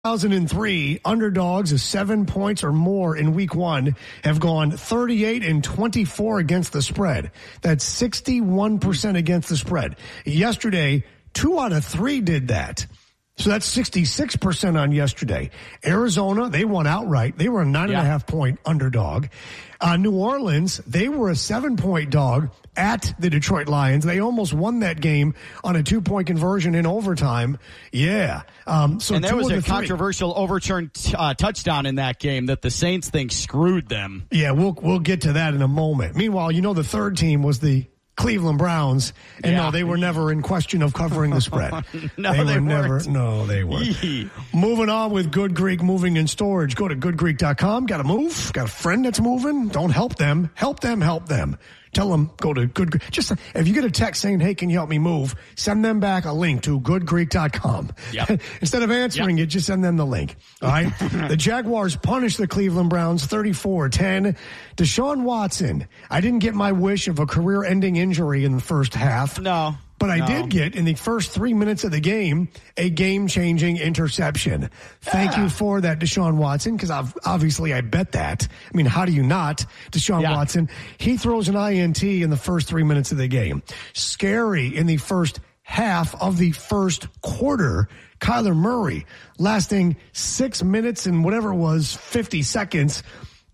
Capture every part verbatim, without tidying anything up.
two thousand three, underdogs of seven points or more in week one have gone thirty-eight and twenty-four against the spread. That's sixty-one percent against the spread. Yesterday, two out of three did that. So that's sixty-six percent on yesterday. Arizona, they won outright. They were a nine yeah. and a half point underdog. Uh, New Orleans, they were a seven point dog at the Detroit Lions. They almost won that game on a two point conversion in overtime. Yeah. Um, so and there was a the controversial overturned uh, touchdown in that game that the Saints think screwed them. Yeah, we'll we'll get to that in a moment. Meanwhile, you know, the third team was the Cleveland Browns, and yeah. no, they were never in question of covering the spread. no, they, they were never. weren't. No, they weren't. Moving on with Good Greek Moving and Storage. Go to good greek dot com. Got to move? Got a friend that's moving? Don't help them. Help them. Help them. Tell them, go to Good Greek. Just if you get a text saying, hey, can you help me move? Send them back a link to good greek dot com. Yep. Instead of answering yep. it, just send them the link. All right? The Jaguars punished the Cleveland Browns thirty-four ten. Deshaun Watson, I didn't get my wish of a career-ending injury in the first half. No. But I no. did get, in the first three minutes of the game, a game-changing interception. Thank yeah. you for that, Deshaun Watson, because obviously I bet that. I mean, how do you not? Deshaun yeah. Watson, he throws an I N T in the first three minutes of the game. Scary in the first half of the first quarter. Kyler Murray, lasting six minutes and whatever it was, fifty seconds,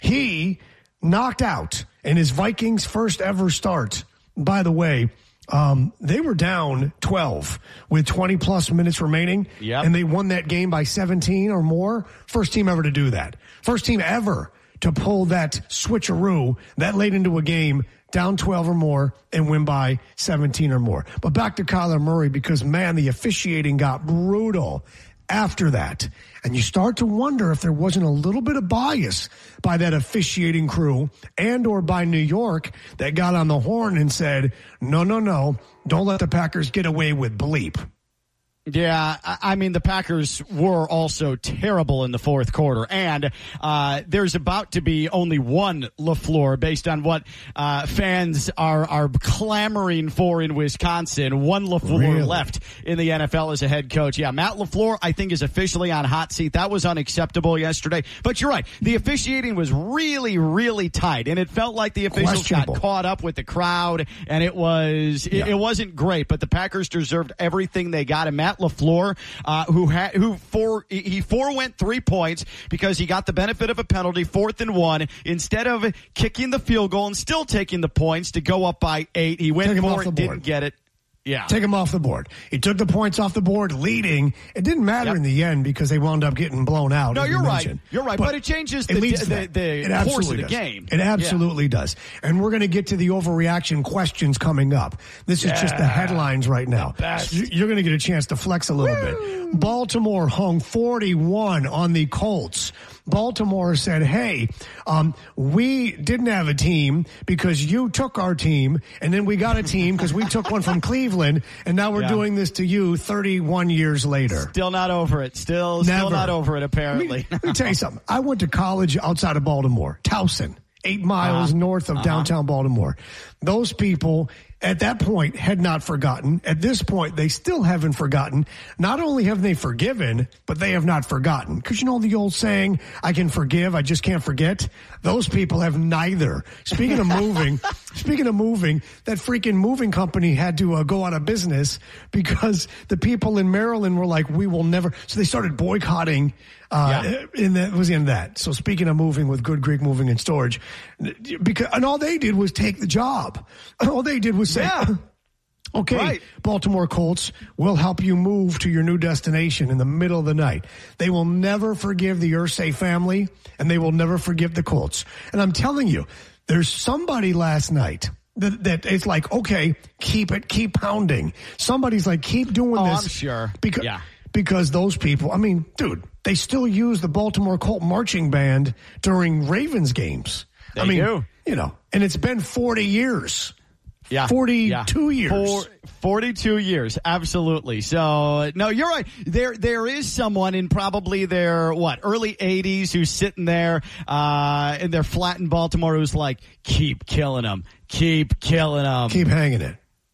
he knocked out in his Vikings' first ever start. By the way, Um, they were down twelve with twenty plus minutes remaining, yep. and they won that game by seventeen or more. First team ever to do that. First team ever to pull that switcheroo that late into a game, down twelve or more, and win by seventeen or more. But back to Kyler Murray, because, man, the officiating got brutal after that. And you start to wonder if there wasn't a little bit of bias by that officiating crew and or by New York that got on the horn and said, no, no, no, don't let the Packers get away with bleep. Yeah, I mean, the Packers were also terrible in the fourth quarter, and uh there's about to be only one LaFleur based on what uh fans are are clamoring for in Wisconsin. One LaFleur really? left in the N F L as a head coach. Yeah, Matt LaFleur, I think, is officially on hot seat. That was unacceptable yesterday. But you're right. The officiating was really, really tight, and it felt like the officials got caught up with the crowd, and it was it, yeah. it wasn't great, but the Packers deserved everything they got, and Matt LaFleur, uh, who had, who for, he forewent three points because he got the benefit of a penalty, fourth and one. Instead of kicking the field goal and still taking the points to go up by eight, he went for it, didn't get it. Yeah. Take him off the board. He took the points off the board leading. It didn't matter yep. in the end because they wound up getting blown out. No, you're right. Mentioned. You're right. But, but it changes the, it the, the, it the course of the does. game. It absolutely yeah. does. And we're going to get to the overreaction questions coming up. This is yeah. just the headlines right now. You're going to get a chance to flex a little Woo! bit. Baltimore hung forty-one on the Colts. Baltimore said, hey, um, we didn't have a team because you took our team, and then we got a team because we took one from Cleveland, and now we're yeah. doing this to you thirty-one years later. Still not over it. Still, Never. still not over it, apparently. Let me, let me tell you something. I went to college outside of Baltimore, Towson, eight miles uh-huh. north of uh-huh. downtown Baltimore. Those people at that point had not forgotten. At this point, they still haven't forgotten. Not only have they forgiven, but they have not forgotten. Because you know the old saying, I can forgive, I just can't forget? Those people have neither. Speaking of moving, speaking of moving, that freaking moving company had to uh, go out of business because the people in Maryland were like, we will never. So they started boycotting. Uh, yeah. And that was the end of that. So speaking of moving with Good Greek Moving and Storage, because, and all they did was take the job. All they did was say, yeah. okay, right. Baltimore Colts will help you move to your new destination in the middle of the night. They will never forgive the Irsay family, and they will never forgive the Colts. And I'm telling you, there's somebody last night that, that it's like, okay, keep it, keep pounding. Somebody's like, keep doing oh, this. I'm sure. Because, yeah. because those people, I mean, dude, they still use the Baltimore Colt marching band during Ravens games. They I mean, do. you know, and it's been forty years. Yeah. forty-two yeah. years. For, forty-two years. Absolutely. So, no, you're right. There, there is someone in probably their, what, early eighties who's sitting there, uh, in their flat in Baltimore who's like, keep killing them. Keep killing them. Keep hanging it.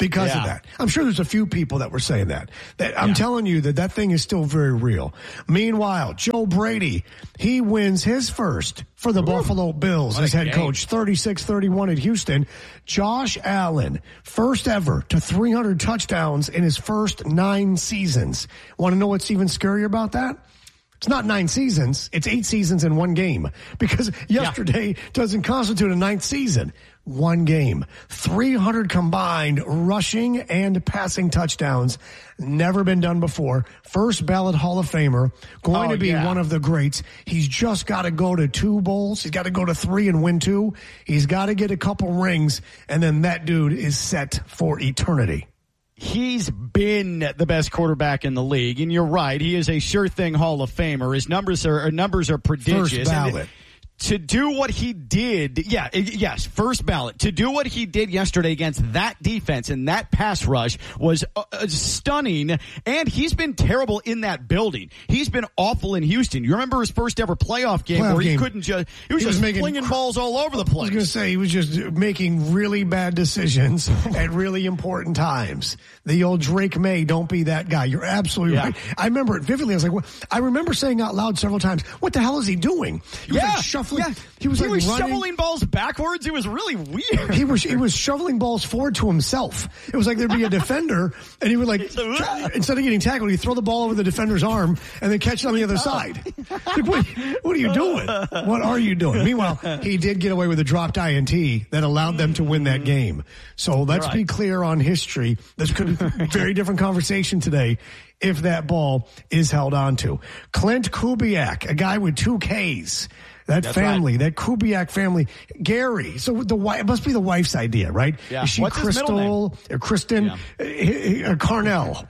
because yeah. of that. I'm sure there's a few people that were saying that. That I'm yeah. telling you that that thing is still very real. Meanwhile, Joe Brady, he wins his first for the Ooh, Buffalo Bills as head game. coach, thirty-six thirty-one at Houston. Josh Allen, first ever to three hundred touchdowns in his first nine seasons. Want to know what's even scarier about that? It's not nine seasons. It's eight seasons in one game, because yesterday yeah. doesn't constitute a ninth season. One game. three hundred combined rushing and passing touchdowns. Never been done before. First ballot Hall of Famer. Going oh, to be yeah. one of the greats. He's just got to go to two bowls. He's got to go to three and win two. He's got to get a couple rings, and then that dude is set for eternity. He's been the best quarterback in the league, and you're right. He is a sure thing Hall of Famer. His numbers are numbers are prodigious. First ballot. And to do what he did, yeah, yes, first ballot. To do what he did yesterday against that defense and that pass rush was uh, stunning, and he's been terrible in that building. He's been awful in Houston. You remember his first ever playoff game playoff where game. he couldn't just, he was he just was making, flinging balls all over the place. I was going to say, he was just making really bad decisions at really important times. The old Drake May, don't be that guy. You're absolutely yeah. right. I remember it vividly. I was like, what? I remember saying out loud several times, what the hell is he doing? He was yeah. like shuffling. Yeah. He was he like was running. shoveling balls backwards. It was really weird. He was he was shoveling balls forward to himself. It was like there'd be a defender, and he would like instead of getting tackled, he'd throw the ball over the defender's arm and then catch it on the other side. Like, what, what are you doing? What are you doing? Meanwhile, he did get away with a dropped I N T that allowed them to win that game. So let's right. be clear on history. This could be a very different conversation today if that ball is held on to. Clint Kubiak, a guy with two Ks. That That's family, right. that Kubiak family, Gary. So the wife, it must be the wife's idea, right? Yeah. Is she What's Crystal or Kristen yeah. uh, Carnell?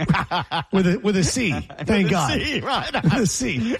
with a with a C, thank God. C, right. With a C.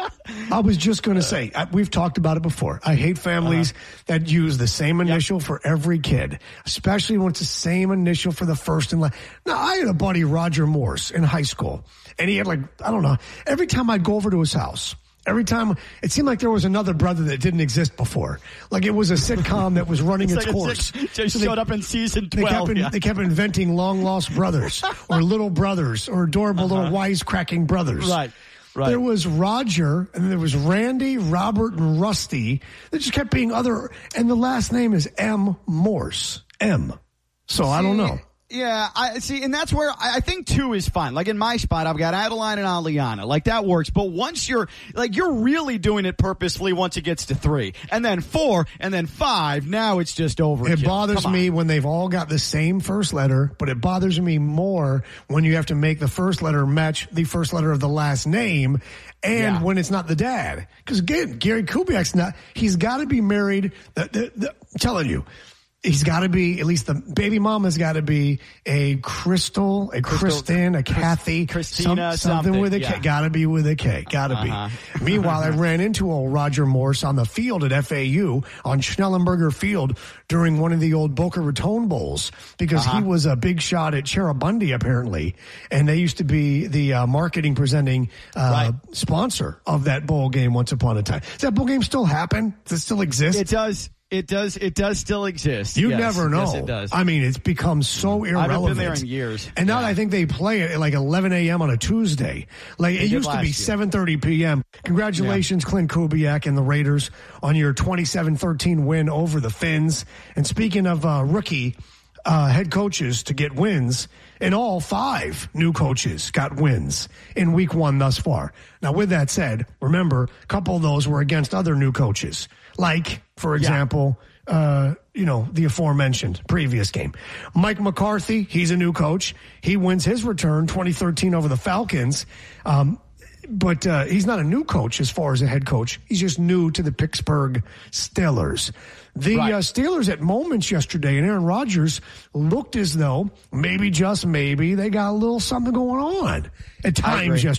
I was just going to say, I, we've talked about it before. I hate families uh-huh. that use the same initial yep. for every kid, especially when it's the same initial for the first and last. Now, I had a buddy, Roger Morse, in high school, and he had like, I don't know, every time I'd go over to his house, every time, it seemed like there was another brother that didn't exist before. Like it was a sitcom that was running it's its like course. Just, just so showed they, up in season twelve. They kept, in, yeah. they kept inventing long-lost brothers or little brothers or adorable uh-huh. little wisecracking brothers. Right, right. There was Roger, and then there was Randy, Robert, and Rusty. They just kept being other, and the last name is M. Morse. M. So See, I don't know. Yeah, I see, and that's where I think two is fine. Like in my spot, I've got Adeline and Aliana. Like that works. But once you're like you're really doing it purposefully, once it gets to three, and then four, and then five, now it's just over. It bothers me when they've all got the same first letter, but it bothers me more when you have to make the first letter match the first letter of the last name. And yeah. when it's not the dad. Because again, Gary Kubiak's not, he's got to be married. The, the, the, I'm telling you. He's got to be, at least the baby mama's got to be a Crystal, a Crystal, Kristen, a Kathy. Christina, some, something, something with a yeah. K. Got to be with a K. Got to uh-huh. be. Meanwhile, I ran into old Roger Morse on the field at F A U on Schnellenberger Field during one of the old Boca Raton Bowls because uh-huh. he was a big shot at Cheribundi, apparently. And they used to be the uh, marketing presenting uh, right. sponsor of that bowl game once upon a time. Does that bowl game still happen? Does it still exist? It does. It does. It does still exist. You yes. never know. Yes, it does. I mean, it's become so irrelevant. I haven't been there in years. And now yeah. I think they play it at like eleven a.m. on a Tuesday. Like they it used to be seven thirty p.m. Congratulations, yeah. Clint Kubiak and the Raiders on your twenty-seven thirteen win over the Finns. And speaking of uh, rookie uh, head coaches to get wins, in all, five new coaches got wins in week one thus far. Now, with that said, remember, a couple of those were against other new coaches. Like, for example, yeah. uh, you know, the aforementioned previous game. Mike McCarthy, he's a new coach. He wins his return twenty thirteen over the Falcons. Um, but uh, he's not a new coach as far as a head coach. He's just new to the Pittsburgh Steelers. The right. uh, Steelers at moments yesterday, and Aaron Rodgers looked as though maybe, just maybe, they got a little something going on at times yesterday.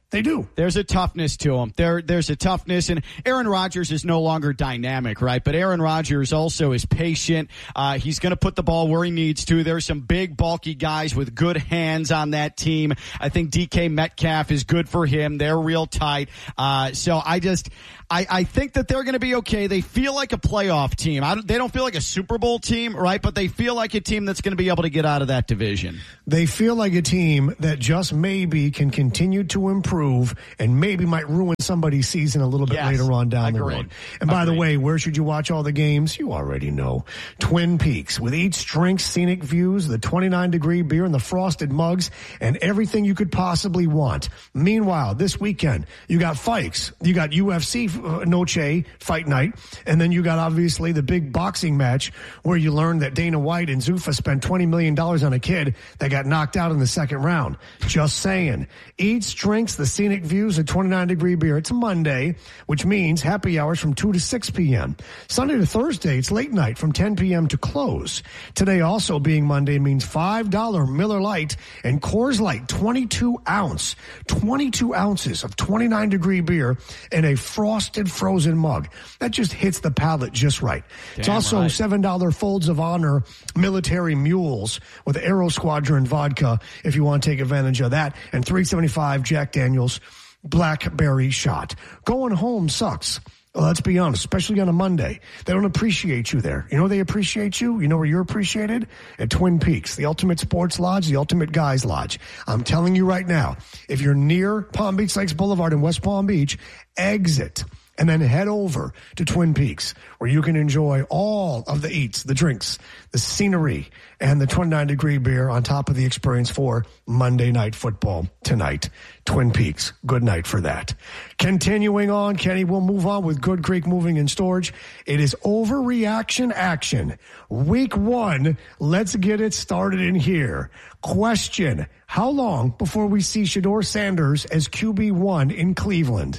They do. There's a toughness to him. There, there's a toughness, and Aaron Rodgers is no longer dynamic, right? But Aaron Rodgers also is patient. Uh, he's going to put the ball where he needs to. There's some big, bulky guys with good hands on that team. I think D K Metcalf is good for him. They're real tight. Uh, so I just, I, I think that they're going to be okay. They feel like a playoff team. I don't, they don't feel like a Super Bowl team, right? But they feel like a team that's going to be able to get out of that division. They feel like a team that just maybe can continue to improve and maybe might ruin somebody's season a little bit yes, later on down agreed. the road. And by agreed. the way, where should you watch all the games? You already know. Twin Peaks. With each drink, scenic views, the twenty-nine degree beer, and the frosted mugs, and everything you could possibly want. Meanwhile, this weekend, you got fights. You got U F C uh, Noche fight night, and then you got obviously the big boxing match where you learn that Dana White and Zuffa spent twenty million dollars on a kid that got knocked out in the second round. Just saying. Eats, drinks, the scenic views, a twenty-nine degree beer. It's a Monday, which means happy hours from two to six p.m. Sunday to Thursday, it's late night from ten p.m. to close. Today also being Monday means five dollars Miller Lite and Coors Light twenty-two ounce. twenty-two ounces of twenty-nine degree beer in a frosted frozen mug. That just hits the palate just right. Damn it's also right. seven dollars Folds of Honor Military Mules with Aero Squadron vodka if you want to take advantage of that. And three seventy-five Jack Daniels Blackberry Shot. Going home sucks. Well, let's be honest, especially on a Monday. They don't appreciate you there. You know they appreciate you? You know where you're appreciated? At Twin Peaks, the ultimate sports lodge, the ultimate guys lodge. I'm telling you right now, if you're near Palm Beach Lakes Boulevard in West Palm Beach, exit and then head over to Twin Peaks, where you can enjoy all of the eats, the drinks, the scenery, and the twenty-nine degree beer on top of the experience for Monday Night Football tonight. Twin Peaks, good night for that. Continuing on, Kenny, we'll move on with Good Creek Moving and Storage. It is overreaction action. Week one, let's get it started in here. Question, how long before we see Shedeur Sanders as Q B one in Cleveland?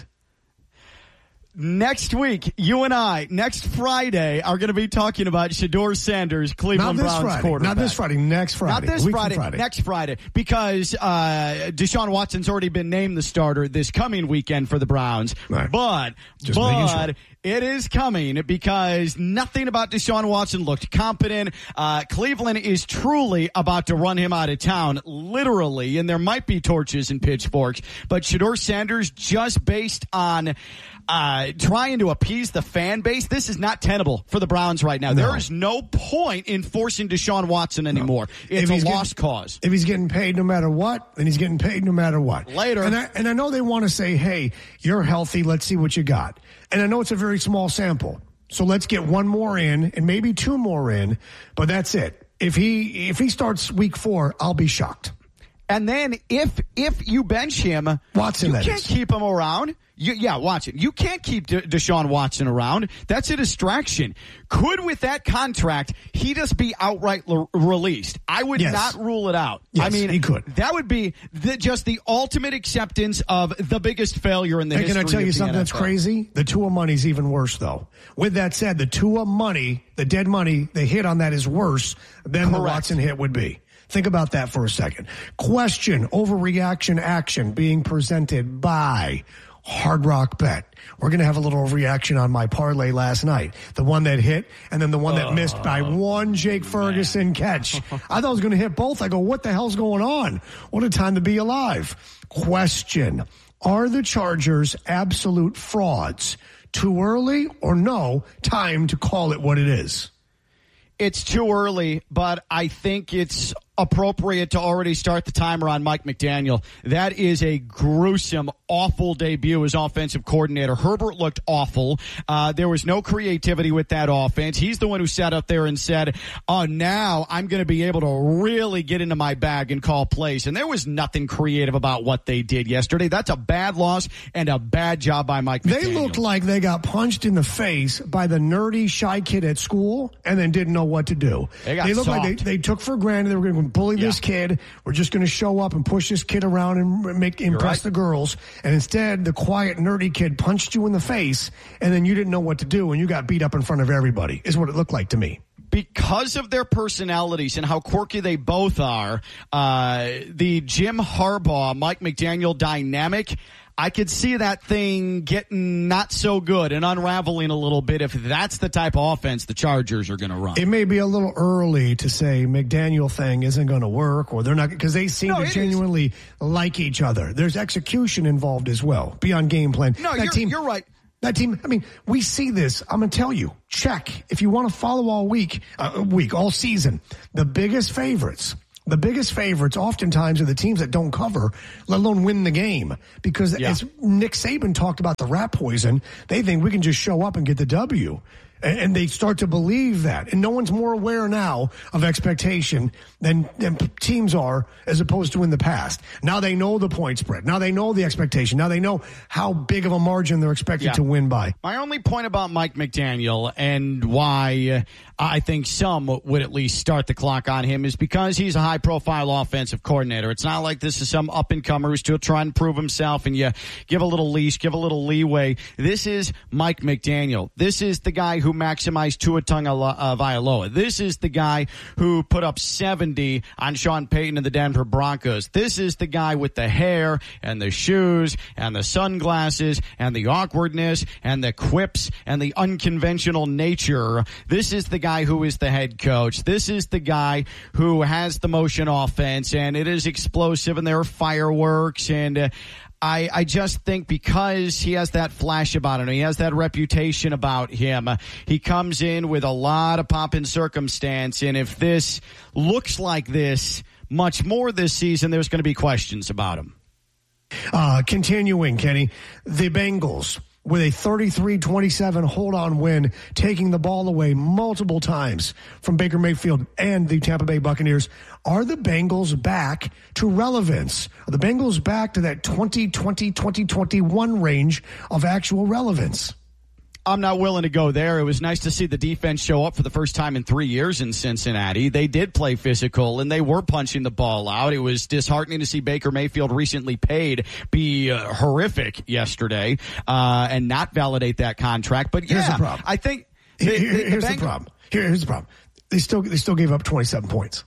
Next week, you and I, next Friday, are going to be talking about Shedeur Sanders, Cleveland Browns Friday. quarterback. Not this Friday, next Friday. Not this Friday, Friday, next Friday. Because uh, Deshaun Watson's already been named the starter this coming weekend for the Browns. Right. But, Just but sure. it is coming because nothing about Deshaun Watson looked competent. Uh, Cleveland is truly about to run him out of town, literally, and there might be torches and pitchforks. But Shedeur Sanders, just based on Uh, trying to appease the fan base, this is not tenable for the Browns right now. No. There is no point in forcing Deshaun Watson anymore. No. It's a lost getting, cause. If he's getting paid no matter what, then he's getting paid no matter what. Later. And I, and I know they want to say, hey, you're healthy, let's see what you got. And I know it's a very small sample. So let's get one more in and maybe two more in, but that's it. If he if he starts week four, I'll be shocked. And then if if you bench him, Watson, you that can't is. keep him around. You, yeah, watch it. You can't keep De- Deshaun Watson around. That's a distraction. Could, with that contract, he just be outright l- released? I would yes. not rule it out. Yes, I mean, he could. That would be the, just the ultimate acceptance of the biggest failure in the hey, history of the Can I tell you something N F L. that's crazy? The Tua money's even worse, though. With that said, the Tua money, the dead money, the hit on that is worse than Correct. the Watson hit would be. Think about that for a second. Question, overreaction action being presented by Hard Rock Bet. We're going to have a little reaction on my parlay last night. The one that hit and then the one that oh, missed by one Jake Ferguson man. catch. I thought I was going to hit both. I go, what the hell's going on? What a time to be alive. Question, are the Chargers absolute frauds? Too early or no? Time to call it what it is. It's too early, but I think it's appropriate to already start the timer on Mike McDaniel. That is a gruesome, awful debut as offensive coordinator. Herbert looked awful. Uh, there was no creativity with that offense. He's the one who sat up there and said, oh, now I'm going to be able to really get into my bag and call plays. And there was nothing creative about what they did yesterday. That's a bad loss and a bad job by Mike McDaniel. They looked like they got punched in the face by the nerdy, shy kid at school and then didn't know what to do. They, got they looked soft. like they, they took for granted they were going to bully yeah. this kid. We're just going to show up and push this kid around and make impress right. the girls. And instead, the quiet, nerdy kid punched you in the face, and then you didn't know what to do, and you got beat up in front of everybody, is what it looked like to me. because of their personalities and how quirky they both are, uh, the Jim Harbaugh, Mike McDaniel dynamic, I could see that thing getting not so good and unraveling a little bit if that's the type of offense the Chargers are going to run. It may be a little early to say McDaniel thing isn't going to work, or they're not, because they seem no, to genuinely is. like each other. There's execution involved as well, beyond game plan. No, that you're, team, you're right. That team, I mean, we see this. I'm going to tell you, check. If you want to follow all week, uh, week, all season, the biggest favorites. The biggest favorites oftentimes are the teams that don't cover, let alone win the game. Because yeah. as Nick Saban talked about the rat poison, they think we can just show up and get the W. And they start to believe that. And no one's more aware now of expectation than, than teams are as opposed to in the past. Now they know the point spread. Now they know the expectation. Now they know how big of a margin they're expected yeah. to win by. My only point about Mike McDaniel and why I think some would at least start the clock on him is because he's a high-profile offensive coordinator. It's not like this is some up-and-comer who's still trying to prove himself and you give a little leash, give a little leeway. This is Mike McDaniel. This is the guy who maximized Tua Tagovailoa. This is the guy who put up seventy on Sean Payton and the Denver Broncos. This is the guy with the hair and the shoes and the sunglasses and the awkwardness and the quips and the unconventional nature. This is the guy who is the head coach. This is the guy who has the motion offense, and it is explosive, and there are fireworks, and uh, I, I just think because he has that flash about him, he has that reputation about him, uh, he comes in with a lot of pomp and circumstance, and if this looks like this much more this season, there's going to be questions about him. Uh, continuing, Kenny, the Bengals with a thirty-three twenty-seven hold-on win, taking the ball away multiple times from Baker Mayfield and the Tampa Bay Buccaneers. Are the Bengals back to relevance? Are the Bengals back to that twenty twenty, twenty twenty-one range of actual relevance? I'm not willing to go there. It was nice to see the defense show up for the first time in three years in Cincinnati. They did play physical, and they were punching the ball out. It was disheartening to see Baker Mayfield, recently paid, be uh, horrific yesterday uh, and not validate that contract. But, yeah, here's the problem. I think the, Here, the, here's the, the problem. Here, here's the problem. They still, they still gave up twenty-seven points.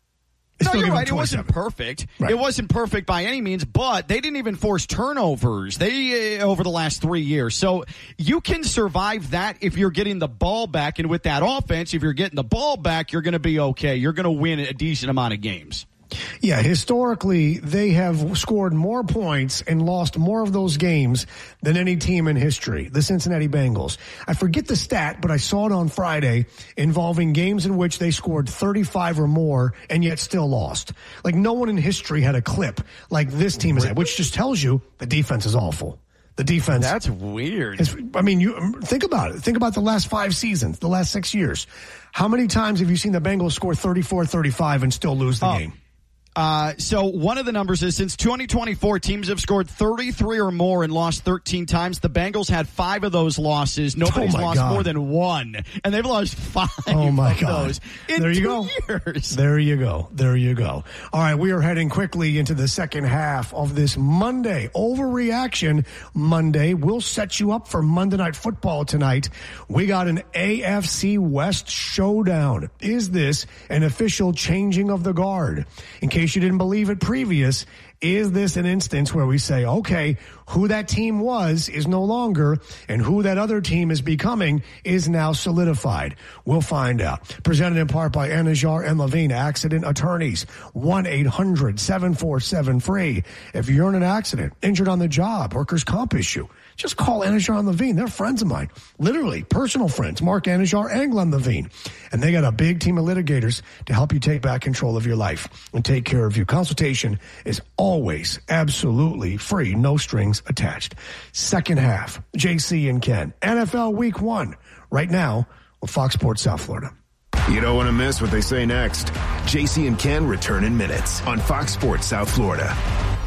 No, you're right. It wasn't perfect. Right. It wasn't perfect by any means, but they didn't even force turnovers they uh, over the last three years. So you can survive that if you're getting the ball back. And with that offense, if you're getting the ball back, you're going to be okay. You're going to win a decent amount of games. Yeah, historically, they have scored more points and lost more of those games than any team in history, the Cincinnati Bengals. I forget the stat, but I saw it on Friday involving games in which they scored thirty-five or more and yet still lost. Like, no one in history had a clip like this team has had, which just tells you the defense is awful. The defense. That's weird. Is, I mean, you think about it. Think about the last five seasons, the last six years. How many times have you seen the Bengals score thirty-four thirty-five and still lose the oh. game? Uh, so one of the numbers is since twenty twenty-four, teams have scored thirty-three or more and lost thirteen times. The Bengals had five of those losses. Nobody's oh lost God. more than one, and they've lost five oh my of God. those in there you two go. years. There you go. There you go. All right, we are heading quickly into the second half of this Monday Overreaction Monday. We'll set you up for Monday Night Football tonight. We got an A F C West showdown. Is this an official changing of the guard? In case In case you didn't believe it previous, is this an instance where we say, okay, who that team was is no longer, and who that other team is becoming is now solidified? We'll find out. Presented in part by Anajar and Levine Accident Attorneys. one eight hundred seven four seven free. If you're in an accident, injured on the job, workers' comp issue, just call Anajar and Levine. They're friends of mine. Literally, personal friends. Mark Anajar and Glenn Levine. And they got a big team of litigators to help you take back control of your life and take care of you. Consultation is always absolutely free. No strings attached. Second half, J C and Ken. N F L Week One. Right now on Fox Sports South Florida. You don't want to miss what they say next. J C and Ken return in minutes on Fox Sports South Florida.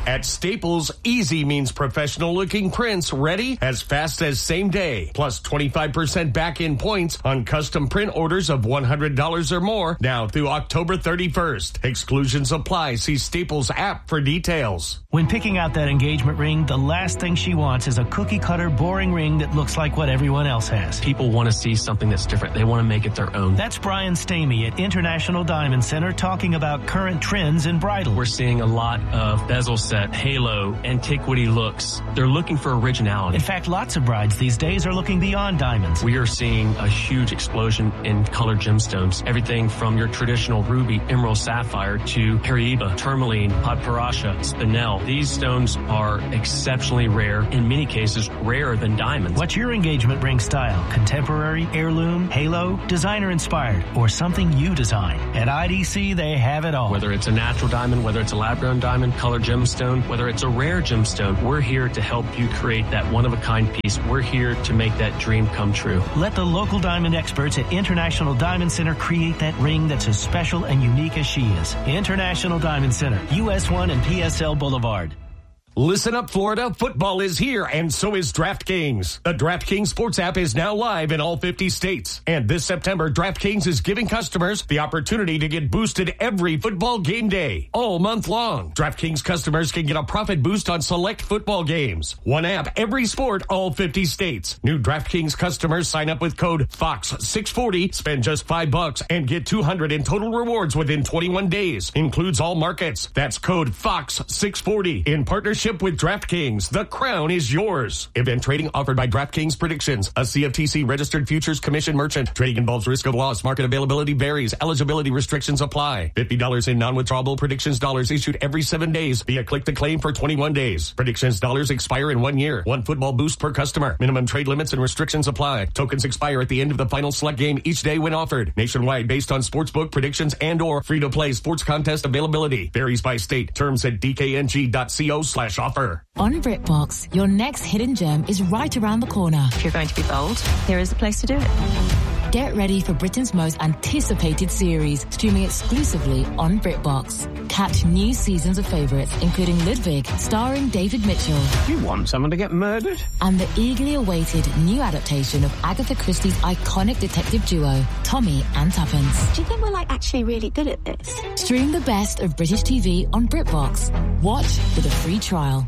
At Staples, easy means professional-looking prints ready as fast as same day, plus twenty-five percent back-in points on custom print orders of one hundred dollars or more now through October thirty-first. Exclusions apply. See Staples app for details. When picking out that engagement ring, the last thing she wants is a cookie-cutter, boring ring that looks like what everyone else has. People want to see something that's different. They want to make it their own. That's Brian Stamey at International Diamond Center talking about current trends in bridal. We're seeing a lot of bezel set, halo, antiquity looks. They're looking for originality. In fact, lots of brides these days are looking beyond diamonds. We are seeing a huge explosion in colored gemstones. Everything from your traditional ruby, emerald, sapphire to Paraiba, tourmaline, Padparadscha, spinel. These stones are exceptionally rare, in many cases rarer than diamonds. What's your engagement ring style? Contemporary, heirloom, halo, designer inspired, or something you design? At I D C, they have it all. Whether it's a natural diamond, whether it's a lab-grown diamond, colored gemstone, whether it's a rare gemstone, we're here to help you create that one-of-a-kind piece. We're here to make that dream come true. Let the local diamond experts at International Diamond Center create that ring that's as special and unique as she is. International Diamond Center, U S one and P S L Boulevard. Listen up, Florida. Football is here, and so is DraftKings. The DraftKings Sports app is now live in all fifty states. And this September, DraftKings is giving customers the opportunity to get boosted every football game day, all month long. DraftKings customers can get a profit boost on select football games. One app, every sport, all fifty states. New DraftKings customers sign up with code Fox six forty, spend just five bucks, and get two hundred in total rewards within twenty-one days. Includes all markets. That's code Fox six forty in partnership with DraftKings. The crown is yours. Event trading offered by DraftKings Predictions, a C F T C registered futures commission merchant. Trading involves risk of loss. Market availability varies. Eligibility restrictions apply. fifty dollars in non-withdrawable Predictions dollars issued every seven days via click to claim for twenty-one days. Predictions dollars expire in one year. One football boost per customer. Minimum trade limits and restrictions apply. Tokens expire at the end of the final select game each day when offered. Nationwide based on sportsbook predictions and or free-to-play sports contest availability. Varies by state. Terms at d k n g dot co slash offer. On BritBox, your next hidden gem is right around the corner. If you're going to be bold, here is the place to do it. Get ready for Britain's most anticipated series, streaming exclusively on BritBox. Catch new seasons of favourites, including Ludwig, starring David Mitchell. You want someone to get murdered? And the eagerly awaited new adaptation of Agatha Christie's iconic detective duo, Tommy and Tuppence. Do you think we're like actually really good at this? Stream the best of British T V on BritBox. Watch with a free trial.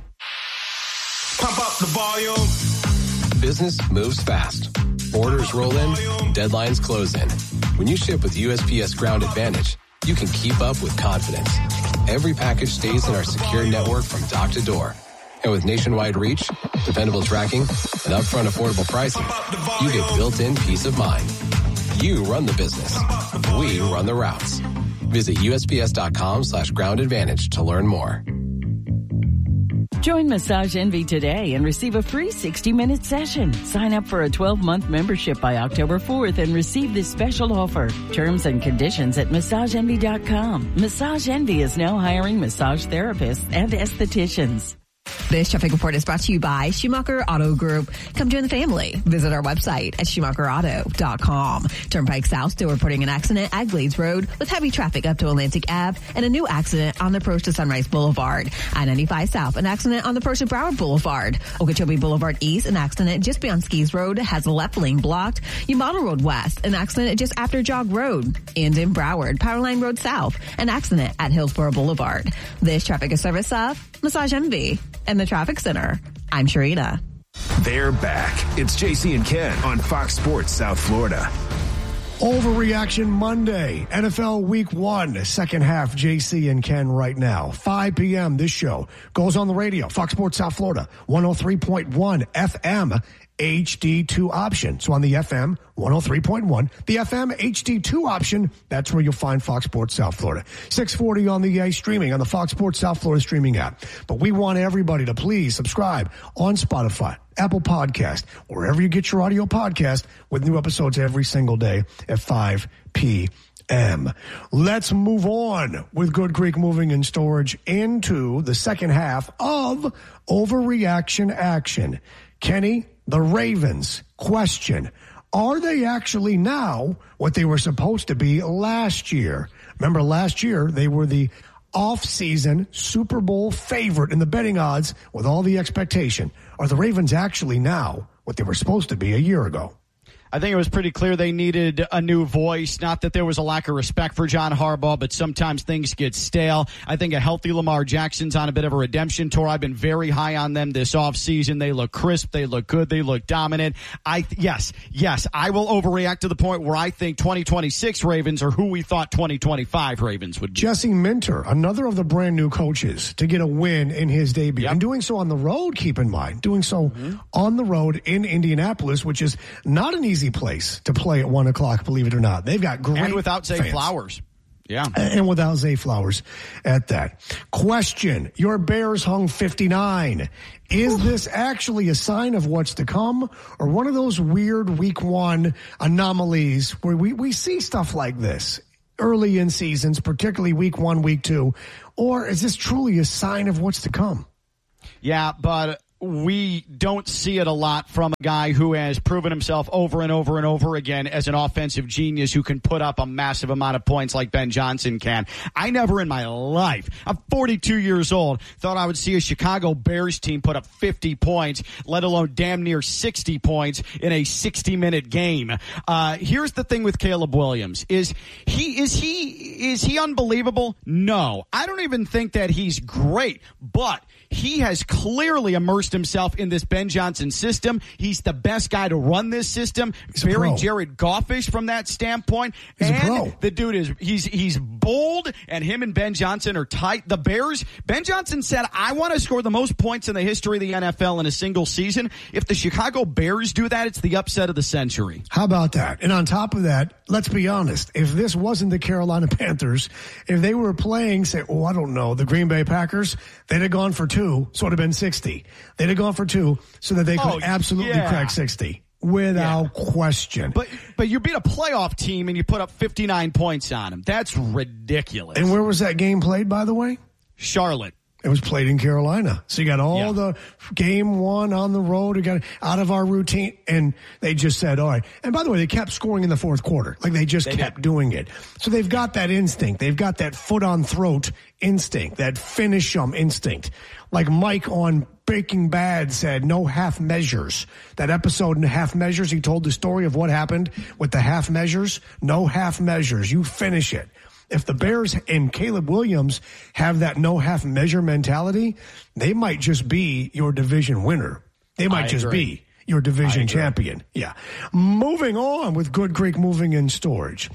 Pump up the volume. Business moves fast. Orders roll in, deadlines close in. When you ship with U S P S Ground Advantage, you can keep up with confidence. Every package stays in our secure network from dock to door. And with nationwide reach, dependable tracking, and upfront affordable pricing, you get built-in peace of mind. You run the business. We run the routes. Visit U S P S dot com slash ground advantage to learn more. Join Massage Envy today and receive a free sixty minute session. Sign up for a twelve month membership by October fourth and receive this special offer. Terms and conditions at massage envy dot com. Massage Envy is now hiring massage therapists and estheticians. This traffic report is brought to you by Schumacher Auto Group. Come join the family. Visit our website at schumacher auto dot com. Turnpike South still reporting an accident at Glades Road with heavy traffic up to Atlantic Avenue and a new accident on the approach to Sunrise Boulevard. I ninety-five South, an accident on the approach to Broward Boulevard. Okeechobee Boulevard East, an accident just beyond Skis Road has the left lane blocked. Umano Road West, an accident just after Jog Road. And in Broward, Powerline Road South, an accident at Hillsborough Boulevard. This traffic is service of Massage Envy and the Traffic Center. I'm Sharita. They're back. It's J C and Ken on Fox Sports South Florida. Overreaction Monday, N F L Week One, second half. J C and Ken right now, five p.m. This show goes on the radio. Fox Sports South Florida, one oh three point one F M. H D two option. So on the F M, one oh three point one, the F M H D two option, that's where you'll find Fox Sports South Florida. six forty on the uh, streaming, on the Fox Sports South Florida streaming app. But we want everybody to please subscribe on Spotify, Apple Podcast, wherever you get your audio podcast, with new episodes every single day at five p.m. Let's move on with Good Creek Moving and Storage into the second half of Overreaction Action. Kenny, the Ravens, question, are they actually now what they were supposed to be last year? Remember, last year they were the off-season Super Bowl favorite in the betting odds with all the expectation? Are the Ravens actually now what they were supposed to be a year ago? I think it was pretty clear they needed a new voice. Not that there was a lack of respect for John Harbaugh, but sometimes things get stale. I think a healthy Lamar Jackson's on a bit of a redemption tour. I've been very high on them this offseason. They look crisp. They look good. They look dominant. I Yes, yes, I will overreact to the point where I think twenty twenty-six Ravens are who we thought twenty twenty-five Ravens would be. Jesse Minter, another of the brand new coaches to get a win in his debut. Yep. And doing so on the road, keep in mind. Doing so mm-hmm. on the road in Indianapolis, which is not an easy place to play at one o'clock, believe it or not. They've got great And without Zay fans. Flowers. Yeah. And without Zay Flowers at that. Question, your Bears hung fifty-nine. Is this actually a sign of what's to come, or one of those weird week one anomalies where we, we see stuff like this early in seasons, particularly week one, week two, or is this truly a sign of what's to come? Yeah, but we don't see it a lot from a guy who has proven himself over and over and over again as an offensive genius who can put up a massive amount of points like Ben Johnson can. I never in my life, I'm forty-two years old, thought I would see a Chicago Bears team put up fifty points, let alone damn near sixty points in a sixty-minute game. Uh, here's the thing with Caleb Williams. Is he, is he, is he unbelievable? No. I don't even think that he's great, but he has clearly immersed himself in this Ben Johnson system. He's the best guy to run this system. He's Very Jared Goff-ish from that standpoint. He's and a pro. The dude is he's he's bold, and him and Ben Johnson are tight. The Bears, Ben Johnson said, I want to score the most points in the history of the N F L in a single season. If the Chicago Bears do that, it's the upset of the century. How about that? And on top of that, let's be honest. If this wasn't the Carolina Panthers, if they were playing, say, oh, I don't know, the Green Bay Packers, they'd have gone for two, so it would have been sixty. They'd have gone for two so that they could oh, absolutely yeah. crack sixty. Without yeah. question. But but you beat a playoff team and you put up fifty-nine points on them. That's ridiculous. And where was that game played, by the way? Charlotte. It was played in Carolina. So you got all yeah. the game one on the road. You got out of our routine. And they just said, all right. And by the way, they kept scoring in the fourth quarter. Like they just they kept did. doing it. So they've got that instinct. They've got that foot on throat instinct, that finish 'em instinct. Like Mike on Breaking Bad said, no half measures. That episode in Half Measures, he told the story of what happened with the half measures. No half measures. You finish it. If the Bears and Caleb Williams have that no half measure mentality, they might just be your division winner. They might I just agree. be your division champion. Yeah. Moving on with Good Creek Moving and Storage.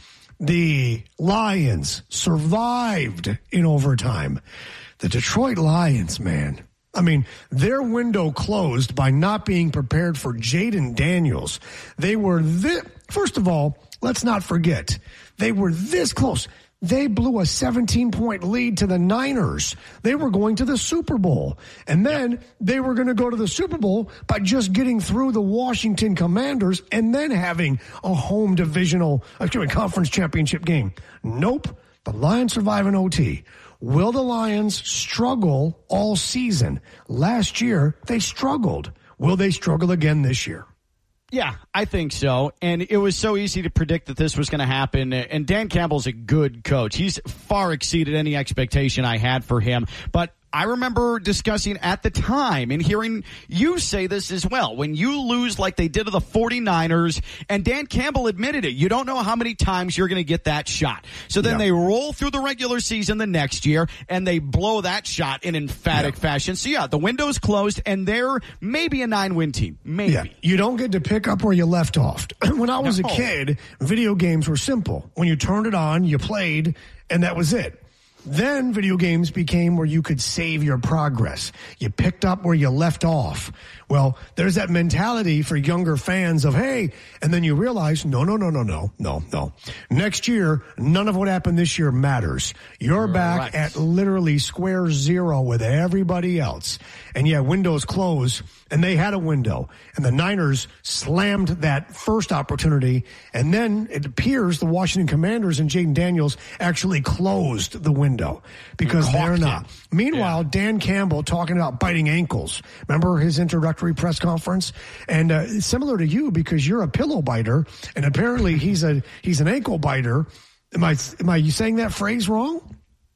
The Lions survived in overtime. The Detroit Lions, man. I mean, their window closed by not being prepared for Jaden Daniels. They were this, first of all, let's not forget, they were this close. They blew a seventeen-point lead to the Niners. They were going to the Super Bowl. And then yep. they were going to go to the Super Bowl by just getting through the Washington Commanders and then having a home divisional, excuse me, conference championship game. Nope. The Lions survive in O T. Will the Lions struggle all season? Last year, they struggled. Will they struggle again this year? Yeah, I think so. And it was so easy to predict that this was going to happen. And Dan Campbell's a good coach. He's far exceeded any expectation I had for him. But I remember discussing at the time and hearing you say this as well. When you lose like they did to the forty-niners, and Dan Campbell admitted it, you don't know how many times you're going to get that shot. So then yeah. they roll through the regular season the next year, and they blow that shot in emphatic yeah. fashion. So, yeah, the window's closed, and they're maybe a nine-win team. Maybe. Yeah. You don't get to pick up where you left off. When I was no. a kid, video games were simple. When you turned it on, you played, and that was it. Then video games became where you could save your progress. You picked up where you left off. Well, there's that mentality for younger fans of, hey, and then you realize, no, no, no, no, no, no, no. Next year, none of what happened this year matters. You're right. back at literally square zero with everybody else. And yeah, windows close, and they had a window. And the Niners slammed that first opportunity, and then it appears the Washington Commanders and Jaden Daniels actually closed the window because they're not. It. Meanwhile, yeah. Dan Campbell talking about biting ankles. Remember his introductory press conference? And uh, similar to you, because you're a pillow biter, and apparently he's a he's an ankle biter. Am I am I saying that phrase wrong?